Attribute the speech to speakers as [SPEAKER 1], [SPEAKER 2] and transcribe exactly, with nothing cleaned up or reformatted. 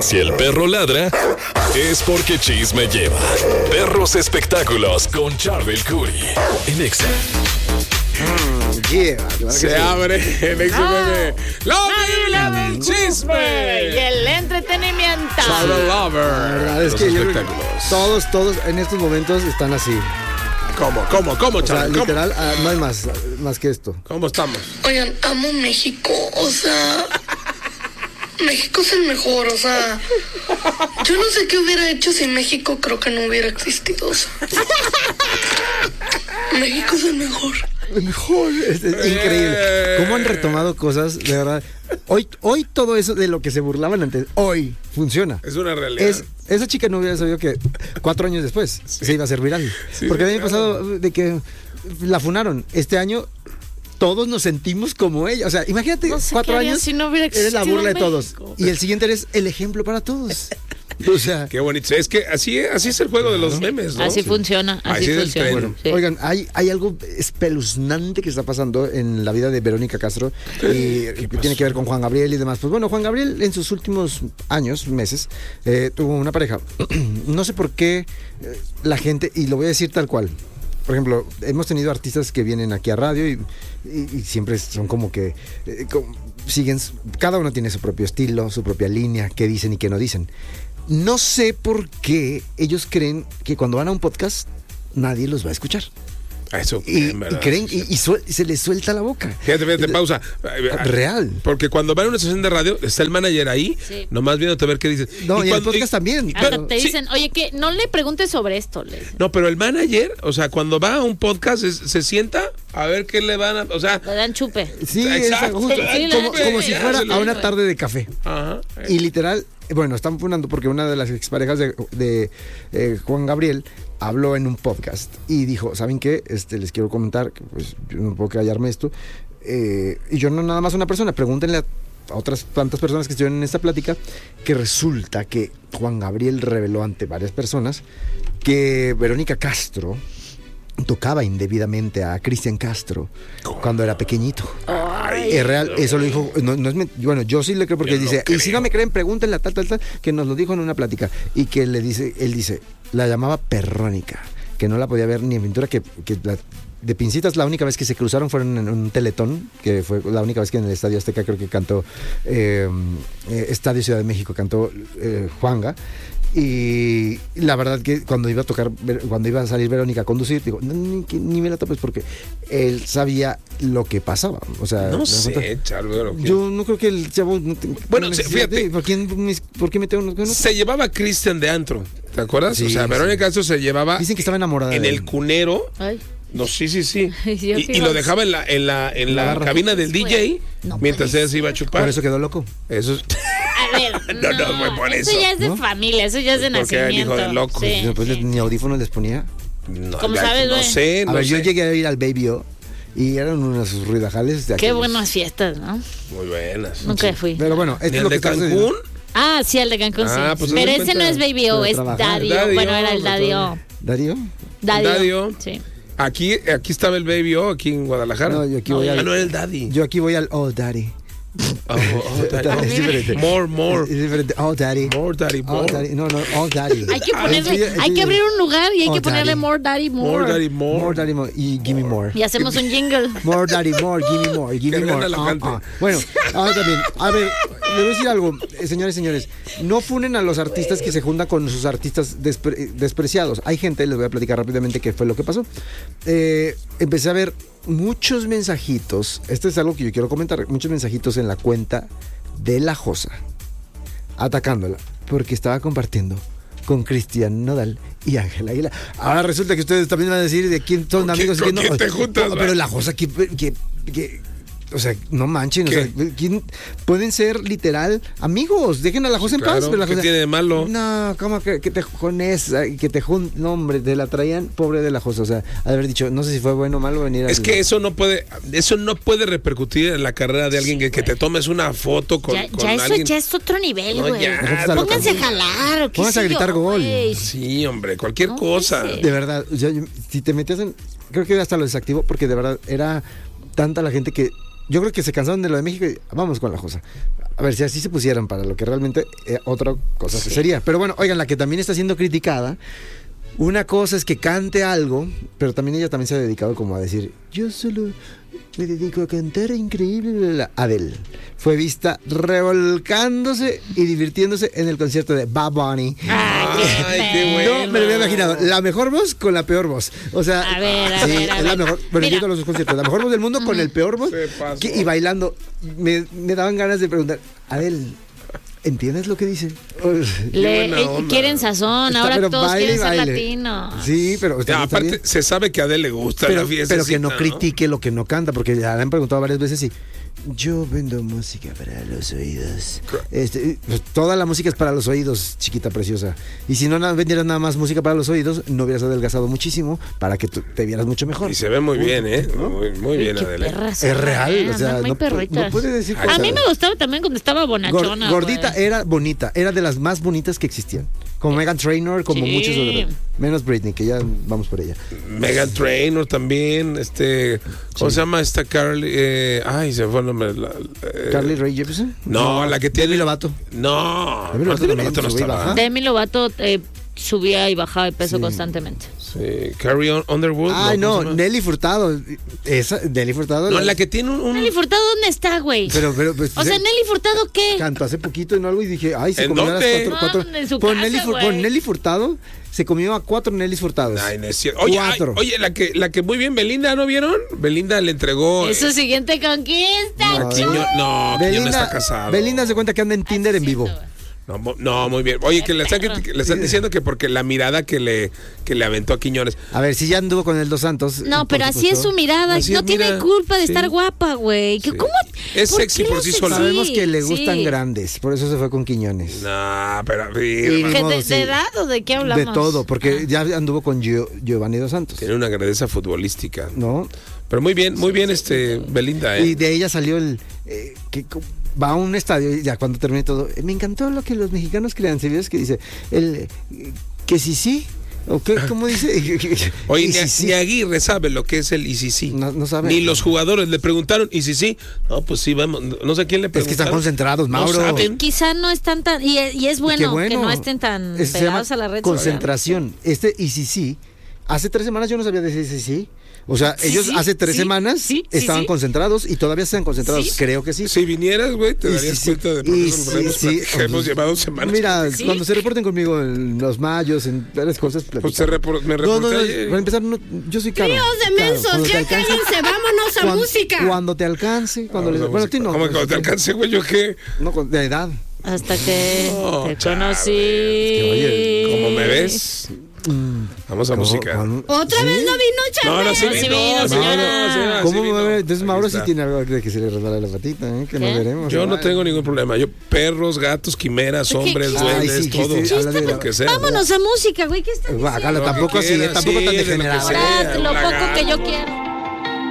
[SPEAKER 1] Si el perro ladra, es porque chisme lleva. Perros Espectáculos con Charbel Curry en Exa.
[SPEAKER 2] Mm, yeah, claro
[SPEAKER 3] Se
[SPEAKER 2] sí.
[SPEAKER 3] abre en Exa nueve. ¡La Biblia del chisme!
[SPEAKER 4] Y el entretenimiento.
[SPEAKER 3] Charbel Lover.
[SPEAKER 2] La verdad es
[SPEAKER 3] Los
[SPEAKER 2] que yo creo que
[SPEAKER 3] espectáculos.
[SPEAKER 2] todos, todos en estos momentos están así.
[SPEAKER 3] ¿Cómo, cómo, cómo,
[SPEAKER 2] O sea,
[SPEAKER 3] Charbel? ¿Cómo?
[SPEAKER 2] literal, ah, no hay más, más que esto.
[SPEAKER 3] ¿Cómo estamos?
[SPEAKER 5] Oigan, amo México, o sea, México es el mejor, o sea, yo no sé qué hubiera hecho si México creo que no hubiera existido, o sea, México es el mejor.
[SPEAKER 2] Mejor, es, es increíble. ¿Cómo han retomado cosas? De verdad. Hoy, hoy todo eso de lo que se burlaban antes, hoy funciona.
[SPEAKER 3] Es una realidad.
[SPEAKER 2] Es, esa chica no hubiera sabido que cuatro años después
[SPEAKER 3] Sí.
[SPEAKER 2] se iba a hacer viral.
[SPEAKER 3] Sí,
[SPEAKER 2] Porque el año
[SPEAKER 3] claro.
[SPEAKER 2] pasado de que la funaron. Este año todos nos sentimos como ella. O sea, imagínate,
[SPEAKER 4] No sé
[SPEAKER 2] cuatro
[SPEAKER 4] qué haría
[SPEAKER 2] años
[SPEAKER 4] si no hubiera
[SPEAKER 2] eres la
[SPEAKER 4] existido
[SPEAKER 2] burla de
[SPEAKER 4] México.
[SPEAKER 2] todos. Y el siguiente eres el ejemplo para todos. O sea,
[SPEAKER 3] Qué bonito. Es que así, así es el juego de los memes, ¿no?
[SPEAKER 4] Así
[SPEAKER 3] Sí.
[SPEAKER 4] funciona, así
[SPEAKER 3] Así es el
[SPEAKER 4] funciona.
[SPEAKER 3] tren.
[SPEAKER 2] bueno,
[SPEAKER 4] Sí.
[SPEAKER 2] oigan, hay, hay algo espeluznante que está pasando en la vida de Verónica Castro y que tiene que ver con Juan Gabriel y demás. Pues bueno, Juan Gabriel en sus últimos años, meses, eh, tuvo una pareja. No sé por qué eh, la gente, y lo voy a decir tal cual. Por ejemplo, hemos tenido artistas que vienen aquí a radio y, y- y siempre son como que eh, como- siguen, cada uno tiene su propio estilo, su propia línea, qué dicen y qué no dicen. No sé por qué ellos creen que cuando van a un podcast nadie los va a escuchar.
[SPEAKER 3] Eso,
[SPEAKER 2] Y,
[SPEAKER 3] en verdad,
[SPEAKER 2] y creen,
[SPEAKER 3] sí, sí.
[SPEAKER 2] y, y suel- se les suelta la boca.
[SPEAKER 3] Fíjate, fíjate, pausa.
[SPEAKER 2] Real.
[SPEAKER 3] Porque cuando van a una estación de radio, está el manager ahí,
[SPEAKER 4] Sí.
[SPEAKER 3] nomás viéndote a ver qué dices.
[SPEAKER 2] No, y, el
[SPEAKER 3] cuando-
[SPEAKER 2] podcast también.
[SPEAKER 4] Hasta
[SPEAKER 2] pero-
[SPEAKER 4] te
[SPEAKER 3] sí.
[SPEAKER 4] dicen, oye, que no le preguntes sobre esto. Le dicen.
[SPEAKER 3] No, pero el manager, o sea, cuando va a un podcast, es- se sienta a ver qué le van a. O sea,
[SPEAKER 4] Le dan chupe.
[SPEAKER 2] Sí,
[SPEAKER 3] Exacto.
[SPEAKER 2] es justo,
[SPEAKER 3] Sí,
[SPEAKER 4] la
[SPEAKER 2] como,
[SPEAKER 4] neta,
[SPEAKER 2] como
[SPEAKER 4] sí,
[SPEAKER 2] si
[SPEAKER 4] ya,
[SPEAKER 2] fuera
[SPEAKER 3] se lo
[SPEAKER 2] a una
[SPEAKER 3] digo.
[SPEAKER 2] tarde de café.
[SPEAKER 3] ajá.
[SPEAKER 2] Y literal, bueno, están funando porque una de las exparejas de, de eh, Juan Gabriel habló en un podcast y dijo, ¿saben qué? Este, les quiero comentar, que pues yo no puedo callarme esto. Eh, y yo no nada más una persona, pregúntenle a a otras tantas personas que estuvieron en esta plática, que resulta que Juan Gabriel reveló ante varias personas que Verónica Castro tocaba indebidamente a Cristian Castro cuando era pequeñito. Es real, eso lo dijo, no, no es men- bueno, yo sí le creo porque
[SPEAKER 3] Yo no
[SPEAKER 2] dice, y si
[SPEAKER 3] creo.
[SPEAKER 2] no me creen, pregúntenle a tal, tal, tal, que nos lo dijo en una plática, y que le dice, él dice, la llamaba Perrónica, que no la podía ver ni en pintura, que, que la- de pincitas la única vez que se cruzaron fueron en un teletón, que fue la única vez que en el Estadio Azteca creo que cantó, eh, eh, Estadio Ciudad de México cantó eh, Juanga. Y la verdad que cuando iba a tocar, cuando iba a salir Verónica a conducir, digo, no, ni, que- ni me la tapes porque él sabía lo que pasaba. O sea, ¿te
[SPEAKER 3] No
[SPEAKER 2] das cuenta?
[SPEAKER 3] sé, Charbel.
[SPEAKER 2] Yo no creo que el chavo. No te-
[SPEAKER 3] Bueno,
[SPEAKER 2] no
[SPEAKER 3] se-
[SPEAKER 2] necesidad
[SPEAKER 3] fíjate.
[SPEAKER 2] de- ¿Por qué, me- por qué mete unos? No?
[SPEAKER 3] Se llevaba a Cristian de antro, ¿te acuerdas?
[SPEAKER 2] Sí,
[SPEAKER 3] o sea,
[SPEAKER 2] sí.
[SPEAKER 3] Verónica Castro se llevaba
[SPEAKER 2] Dicen que estaba enamorada
[SPEAKER 3] en
[SPEAKER 2] de
[SPEAKER 3] el
[SPEAKER 2] él.
[SPEAKER 3] cunero.
[SPEAKER 4] Ay.
[SPEAKER 3] No, sí, sí, sí.
[SPEAKER 4] Ay, yo
[SPEAKER 3] Y,
[SPEAKER 4] sí
[SPEAKER 3] y
[SPEAKER 4] lo-
[SPEAKER 3] lo dejaba en la, en la, en
[SPEAKER 2] La
[SPEAKER 3] la
[SPEAKER 2] barra.
[SPEAKER 3] cabina del D J
[SPEAKER 4] No
[SPEAKER 3] mientras
[SPEAKER 4] puede
[SPEAKER 3] ella se iba a chupar.
[SPEAKER 2] Por eso quedó loco.
[SPEAKER 3] Eso es.
[SPEAKER 4] A ver,
[SPEAKER 3] No, no, fue por
[SPEAKER 4] eso
[SPEAKER 3] eso,
[SPEAKER 4] ya es de
[SPEAKER 2] ¿no?
[SPEAKER 4] familia, eso ya es de
[SPEAKER 3] Porque era el hijo
[SPEAKER 4] nacimiento.
[SPEAKER 3] de loco.
[SPEAKER 4] Sí,
[SPEAKER 2] Y después
[SPEAKER 4] sí.
[SPEAKER 2] ni audífonos les ponía.
[SPEAKER 3] No,
[SPEAKER 4] ¿Cómo
[SPEAKER 3] ya-
[SPEAKER 4] sabes,
[SPEAKER 3] No
[SPEAKER 4] güey?
[SPEAKER 3] sé,
[SPEAKER 2] A
[SPEAKER 3] no
[SPEAKER 2] ver,
[SPEAKER 3] sé.
[SPEAKER 2] yo llegué a ir al Baby O y eran unos ruidajales de
[SPEAKER 4] Qué
[SPEAKER 2] aquellos.
[SPEAKER 4] buenas fiestas, ¿no?
[SPEAKER 3] Muy buenas.
[SPEAKER 4] Nunca fui.
[SPEAKER 2] Pero bueno, esto
[SPEAKER 3] ¿Ni
[SPEAKER 2] es
[SPEAKER 3] el
[SPEAKER 2] lo que
[SPEAKER 3] de
[SPEAKER 2] está
[SPEAKER 3] Cancún?
[SPEAKER 2] sucediendo.
[SPEAKER 4] Ah, sí, el de Cancún,
[SPEAKER 3] Ah,
[SPEAKER 4] sí.
[SPEAKER 3] pues
[SPEAKER 4] Pero
[SPEAKER 3] haz de
[SPEAKER 4] ese no
[SPEAKER 3] cuenta.
[SPEAKER 4] es Baby O,
[SPEAKER 2] Pero
[SPEAKER 4] es
[SPEAKER 2] trabajar.
[SPEAKER 4] Dadio.
[SPEAKER 3] Dadio,
[SPEAKER 4] Bueno, era el
[SPEAKER 3] pero
[SPEAKER 4] Dadio.
[SPEAKER 2] ¿Darío?
[SPEAKER 4] Dadio.
[SPEAKER 3] Dadio.
[SPEAKER 4] Sí.
[SPEAKER 3] Aquí, aquí estaba el Baby O, aquí en Guadalajara.
[SPEAKER 2] No, yo aquí voy
[SPEAKER 3] Ah,
[SPEAKER 2] al.
[SPEAKER 3] no era el Daddy.
[SPEAKER 2] Yo aquí voy al Oh Daddy.
[SPEAKER 3] Oh, oh, Daddy.
[SPEAKER 2] Es diferente.
[SPEAKER 3] More, more.
[SPEAKER 2] Es, es diferente. Oh Daddy.
[SPEAKER 3] More Daddy,
[SPEAKER 2] Oh
[SPEAKER 3] more.
[SPEAKER 2] Daddy. No, no, Oh Daddy.
[SPEAKER 4] Hay que
[SPEAKER 2] Ah,
[SPEAKER 4] ponerle,
[SPEAKER 2] el tuyo- el
[SPEAKER 4] hay que
[SPEAKER 2] tuyo-
[SPEAKER 4] abrir un lugar y hay
[SPEAKER 2] Oh,
[SPEAKER 4] que ponerle
[SPEAKER 2] Daddy.
[SPEAKER 4] More Daddy More.
[SPEAKER 3] More Daddy, more.
[SPEAKER 2] More Daddy, more. Y give me more.
[SPEAKER 4] Y hacemos un jingle.
[SPEAKER 2] More Daddy, more, give me more, give
[SPEAKER 3] Que
[SPEAKER 2] me more.
[SPEAKER 3] Rihanna lo
[SPEAKER 2] Ah,
[SPEAKER 3] cante.
[SPEAKER 2] ah. Bueno, ahora también, a ver, le voy a decir algo, eh, señores, señores, no funen a los artistas que se juntan con sus artistas despre- eh, despreciados. Hay gente, les voy a platicar rápidamente qué fue lo que pasó. Eh, empecé a ver muchos mensajitos, esto es algo que yo quiero comentar, muchos mensajitos en la cuenta de La Josa, atacándola, porque estaba compartiendo con Cristian Nodal y Ángel Aguilar. Ahora resulta que ustedes también van a decir de quién son
[SPEAKER 3] ¿Con
[SPEAKER 2] amigos y
[SPEAKER 3] quién-
[SPEAKER 2] quién
[SPEAKER 3] con
[SPEAKER 2] no.
[SPEAKER 3] quién te juntas,
[SPEAKER 2] No,
[SPEAKER 3] va?
[SPEAKER 2] pero La Josa, que, que, que- o sea, no manchen, o
[SPEAKER 3] ¿Qué?
[SPEAKER 2] sea, ¿quién- pueden ser literal amigos, dejen a La Josa en paz.
[SPEAKER 3] Claro,
[SPEAKER 2] Pero la
[SPEAKER 3] ¿qué
[SPEAKER 2] Josa-
[SPEAKER 3] tiene de malo?
[SPEAKER 2] No, ¿cómo que, que te con esa, que te jun, no hombre, te la traían pobre de La Josa, o sea, de haber dicho, no sé si fue bueno o malo venir a
[SPEAKER 3] Es que eso no puede, eso no puede repercutir en la carrera de alguien que, que te tomes una foto con,
[SPEAKER 4] Ya,
[SPEAKER 3] con
[SPEAKER 4] ya eso
[SPEAKER 3] alguien.
[SPEAKER 4] ya es otro nivel,
[SPEAKER 3] No,
[SPEAKER 4] güey.
[SPEAKER 3] ya,
[SPEAKER 2] La gente está loca.
[SPEAKER 4] Pónganse a jalar. qué
[SPEAKER 2] Pónganse a
[SPEAKER 4] sé
[SPEAKER 2] gritar
[SPEAKER 4] yo,
[SPEAKER 2] gol.
[SPEAKER 4] güey.
[SPEAKER 3] Sí, hombre, cualquier
[SPEAKER 4] No,
[SPEAKER 3] cosa.
[SPEAKER 4] pues, sí.
[SPEAKER 2] De verdad, o sea, yo- si te metías en, creo que hasta lo desactivo porque de verdad era tanta la gente que yo creo que se cansaron de lo de México y vamos con la Josa. A ver, si así se pusieran para lo que realmente eh, otra cosa
[SPEAKER 4] Sí.
[SPEAKER 2] sería. Pero bueno, oigan, la que también está siendo criticada, una cosa es que cante algo, pero también ella también se ha dedicado como a decir, yo solo me dedico a cantar increíble. bla, bla, bla". Adele fue vista revolcándose y divirtiéndose en el concierto de Bad Bunny.
[SPEAKER 4] Ay, qué,
[SPEAKER 3] Ay, qué
[SPEAKER 4] feo.
[SPEAKER 3] bueno.
[SPEAKER 2] No me lo había imaginado. La mejor voz con la peor voz. O sea,
[SPEAKER 4] A ver, a
[SPEAKER 2] sí,
[SPEAKER 4] ver, a
[SPEAKER 2] es la
[SPEAKER 4] ver.
[SPEAKER 2] mejor. Bueno,
[SPEAKER 4] Mira.
[SPEAKER 2] yo los dos conciertos. La mejor voz del mundo con el peor voz.
[SPEAKER 3] Se pasó.
[SPEAKER 2] que- y bailando. Me, me daban ganas de preguntar, Adele, ¿entiendes lo que dice?
[SPEAKER 4] Le,
[SPEAKER 3] buena
[SPEAKER 4] eh,
[SPEAKER 3] onda.
[SPEAKER 4] quieren sazón,
[SPEAKER 2] Está,
[SPEAKER 4] ahora
[SPEAKER 2] pero
[SPEAKER 4] todos
[SPEAKER 2] baile,
[SPEAKER 4] quieren ser
[SPEAKER 2] baile.
[SPEAKER 4] latinos.
[SPEAKER 2] Sí, pero está,
[SPEAKER 3] Ya,
[SPEAKER 2] está
[SPEAKER 3] aparte,
[SPEAKER 2] bien.
[SPEAKER 3] se sabe que a Adele le gusta
[SPEAKER 2] Pero,
[SPEAKER 3] la fiesta.
[SPEAKER 2] pero que no critique lo que no canta, porque ya le han preguntado varias veces y yo vendo música para los oídos. Este, pues, toda la música es para los oídos, chiquita preciosa. Y si no na- vendieras nada más música para los oídos, no hubieras adelgazado muchísimo para que tú te vieras mucho mejor.
[SPEAKER 3] Y se ve muy bien, ¿eh? Muy, muy bien,
[SPEAKER 4] Qué
[SPEAKER 3] Adele.
[SPEAKER 4] perras,
[SPEAKER 2] Es real,
[SPEAKER 4] eh,
[SPEAKER 2] o sea,
[SPEAKER 4] andan muy
[SPEAKER 2] no, pu-
[SPEAKER 4] perritas.
[SPEAKER 2] no puede decir
[SPEAKER 4] A
[SPEAKER 2] cosas.
[SPEAKER 4] mí me gustaba también cuando estaba
[SPEAKER 2] Gor-
[SPEAKER 4] bonachona.
[SPEAKER 2] gordita
[SPEAKER 4] güey.
[SPEAKER 2] era bonita, era de las más bonitas que existían. Como Megan Trainor, como
[SPEAKER 4] Sí.
[SPEAKER 2] muchos otros. Menos Britney, que ya vamos por ella.
[SPEAKER 3] Megan Trainor también, este, ¿cómo se llama esta Carly? Eh, ay, se fue el nombre. la- eh,
[SPEAKER 2] Carly Rae Jepsen.
[SPEAKER 3] No, la que tiene.
[SPEAKER 2] Demi Lovato.
[SPEAKER 3] No,
[SPEAKER 2] Demi Lovato
[SPEAKER 3] Demi
[SPEAKER 2] también
[SPEAKER 3] Lovato no
[SPEAKER 2] sube y
[SPEAKER 3] estaba.
[SPEAKER 2] baja.
[SPEAKER 4] Demi Lovato eh, subía y bajaba de peso
[SPEAKER 2] Sí.
[SPEAKER 4] constantemente.
[SPEAKER 3] Sí, Carrie On- Underwood.
[SPEAKER 2] Ay,
[SPEAKER 3] ¿cómo
[SPEAKER 2] no,
[SPEAKER 3] se llama?
[SPEAKER 2] Nelly Furtado. Esa, Nelly Furtado.
[SPEAKER 3] No, la que tiene un. un-
[SPEAKER 4] Nelly Furtado, ¿dónde está, güey?
[SPEAKER 2] Pero, pero, pues,
[SPEAKER 4] O sea,
[SPEAKER 2] se-
[SPEAKER 4] Nelly Furtado, ¿qué?
[SPEAKER 2] cantó hace poquito en algo y dije, ay, se
[SPEAKER 3] ¿En
[SPEAKER 2] comió a las
[SPEAKER 3] dónde?
[SPEAKER 2] cuatro. cuatro-
[SPEAKER 4] No, en su
[SPEAKER 2] con,
[SPEAKER 4] casa,
[SPEAKER 2] Nelly, Fur-
[SPEAKER 4] güey.
[SPEAKER 2] con Nelly Furtado se comió a cuatro Nelly Furtados.
[SPEAKER 3] Ay, no es cierto. Oye, ay,
[SPEAKER 2] Cuatro.
[SPEAKER 3] oye, la que, la que muy bien, Belinda, ¿no vieron? Belinda le entregó.
[SPEAKER 4] Es su
[SPEAKER 3] eh,
[SPEAKER 4] siguiente conquista,
[SPEAKER 2] No,
[SPEAKER 3] a
[SPEAKER 4] chu-
[SPEAKER 3] Quiño- no, Quiñones está casado.
[SPEAKER 2] Belinda se cuenta que anda en Tinder en vivo.
[SPEAKER 3] No, mo- no, muy bien. Oye, que le están,
[SPEAKER 4] perro.
[SPEAKER 3] critic- le están diciendo que porque la mirada que le, que le aventó a Quiñones.
[SPEAKER 2] A ver, si ya anduvo con el Dos Santos.
[SPEAKER 4] No,
[SPEAKER 2] por
[SPEAKER 4] pero así es
[SPEAKER 2] supuesto.
[SPEAKER 4] su mirada.
[SPEAKER 3] Así
[SPEAKER 4] no
[SPEAKER 3] es,
[SPEAKER 4] tiene
[SPEAKER 3] mira,
[SPEAKER 4] culpa de
[SPEAKER 3] sí.
[SPEAKER 4] estar guapa, güey. ¿Qué-
[SPEAKER 3] Sí.
[SPEAKER 4] ¿Cómo?
[SPEAKER 3] Es
[SPEAKER 4] ¿Por
[SPEAKER 3] sexy
[SPEAKER 4] qué
[SPEAKER 3] por
[SPEAKER 4] lo
[SPEAKER 3] sí
[SPEAKER 4] haces
[SPEAKER 3] sola.
[SPEAKER 4] así?
[SPEAKER 2] Sabemos que le gustan
[SPEAKER 4] Sí.
[SPEAKER 2] grandes, por eso se fue con Quiñones.
[SPEAKER 3] No, pero.
[SPEAKER 2] Y-
[SPEAKER 3] mira,
[SPEAKER 4] ¿Qué,
[SPEAKER 2] modo,
[SPEAKER 4] de,
[SPEAKER 2] sí.
[SPEAKER 4] de edad o de qué hablamos?
[SPEAKER 2] De todo, porque
[SPEAKER 4] Ah.
[SPEAKER 2] ya anduvo con Gio- Giovanni Dos Santos.
[SPEAKER 3] Tiene una grandeza futbolística.
[SPEAKER 2] ¿No?
[SPEAKER 3] Pero muy bien, muy bien, este, Belinda, ¿eh?
[SPEAKER 2] Y de ella salió el. eh, que co- va a un estadio y ya cuando termine todo. eh, Me encantó lo que los mexicanos crean. ¿Se vio? Que dice. El, eh, que sí, sí. ¿O qué? ¿Cómo dice?
[SPEAKER 3] Oye,
[SPEAKER 2] Y
[SPEAKER 3] ni,
[SPEAKER 2] sí,
[SPEAKER 3] a-
[SPEAKER 2] sí.
[SPEAKER 3] ni Aguirre sabe lo que es el y si sí.
[SPEAKER 2] No, no sabe.
[SPEAKER 3] Ni los jugadores le preguntaron, ¿y si sí? No, pues sí, vamos. No sé a quién le
[SPEAKER 2] Es que
[SPEAKER 3] preguntaron.
[SPEAKER 2] están concentrados, Mauro.
[SPEAKER 3] No saben.
[SPEAKER 4] Quizá no están tan. Y, y es bueno,
[SPEAKER 2] Qué bueno.
[SPEAKER 4] que no estén tan
[SPEAKER 2] Es- se llama
[SPEAKER 4] pegados a la red
[SPEAKER 2] concentración. Este y sí, sí. Hace tres semanas yo no sabía decir sí, sí. O sea,
[SPEAKER 4] Sí,
[SPEAKER 2] ellos
[SPEAKER 4] sí,
[SPEAKER 2] hace tres
[SPEAKER 4] sí,
[SPEAKER 2] semanas
[SPEAKER 4] sí, sí,
[SPEAKER 2] estaban
[SPEAKER 4] sí.
[SPEAKER 2] concentrados y todavía están concentrados.
[SPEAKER 4] Sí.
[SPEAKER 2] Creo que sí.
[SPEAKER 3] Si vinieras, güey, te
[SPEAKER 2] Y
[SPEAKER 3] darías
[SPEAKER 2] sí, sí.
[SPEAKER 3] cuenta de por
[SPEAKER 2] Y
[SPEAKER 3] eso
[SPEAKER 2] sí,
[SPEAKER 3] nos hemos,
[SPEAKER 2] sí.
[SPEAKER 3] platicado, hemos llevado semanas.
[SPEAKER 2] Mira,
[SPEAKER 4] Sí.
[SPEAKER 2] cuando se reporten conmigo en los mayos, en varias cosas,
[SPEAKER 3] Pues se
[SPEAKER 2] platicamos.
[SPEAKER 3] repor- me
[SPEAKER 2] No, no,
[SPEAKER 3] reporté
[SPEAKER 2] no,
[SPEAKER 3] ayer.
[SPEAKER 2] para empezar, no, yo soy caro.
[SPEAKER 6] Tríos de
[SPEAKER 2] Claro,
[SPEAKER 6] mensos,
[SPEAKER 2] cuando te
[SPEAKER 6] ya
[SPEAKER 2] alcance-
[SPEAKER 6] cállense, vámonos a
[SPEAKER 2] cuan-
[SPEAKER 6] música.
[SPEAKER 2] Cuando te alcance, cuando
[SPEAKER 3] Vamos
[SPEAKER 2] les,
[SPEAKER 3] a
[SPEAKER 2] bueno, a
[SPEAKER 3] música.
[SPEAKER 2] ti no.
[SPEAKER 3] ¿Cómo que cuando te alcance, güey? ¿Yo qué?
[SPEAKER 2] No, con- de edad.
[SPEAKER 4] Hasta que
[SPEAKER 3] No,
[SPEAKER 4] te
[SPEAKER 3] chale,
[SPEAKER 4] conocí.
[SPEAKER 2] que, oye,
[SPEAKER 3] ¿Cómo me ves? Vamos a música.
[SPEAKER 2] Con-
[SPEAKER 6] ¿Otra
[SPEAKER 2] ¿Sí?
[SPEAKER 6] vez no vino
[SPEAKER 3] No,
[SPEAKER 6] Charlie?
[SPEAKER 3] no, sí
[SPEAKER 4] No, sí
[SPEAKER 3] vino,
[SPEAKER 4] vino,
[SPEAKER 3] sí
[SPEAKER 4] señora.
[SPEAKER 3] vino, señora,
[SPEAKER 2] ¿Cómo
[SPEAKER 3] sí
[SPEAKER 2] me va a ver?
[SPEAKER 3] vino.
[SPEAKER 2] Entonces
[SPEAKER 3] Aquí
[SPEAKER 2] Mauro sí
[SPEAKER 3] está.
[SPEAKER 2] tiene algo de que se le resbala la patita, ¿eh? Que
[SPEAKER 4] ¿Qué?
[SPEAKER 2] no veremos.
[SPEAKER 3] Yo no
[SPEAKER 2] Ay.
[SPEAKER 3] tengo ningún problema. Yo, perros, gatos, quimeras,
[SPEAKER 4] ¿Qué?
[SPEAKER 3] hombres,
[SPEAKER 4] Chiste.
[SPEAKER 2] Ay,
[SPEAKER 3] duendes,
[SPEAKER 2] sí,
[SPEAKER 3] todo.
[SPEAKER 2] chiste, habla de la-
[SPEAKER 3] Lo que sea.
[SPEAKER 4] Vámonos a música, güey. ¿Qué estás diciendo?
[SPEAKER 2] Guácala,
[SPEAKER 3] Lo que
[SPEAKER 2] tampoco así,
[SPEAKER 3] quieras,
[SPEAKER 2] tampoco
[SPEAKER 3] sí,
[SPEAKER 2] tan
[SPEAKER 3] de lo que
[SPEAKER 2] degenerado.
[SPEAKER 3] sea.
[SPEAKER 4] Ahora, lo
[SPEAKER 3] un
[SPEAKER 4] poco que yo
[SPEAKER 3] lagarto.
[SPEAKER 4] quiero.